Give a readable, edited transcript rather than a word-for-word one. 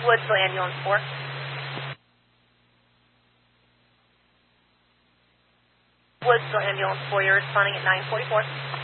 Woodsville Ambulance 4. Woodsville Ambulance 4, you're responding at 944.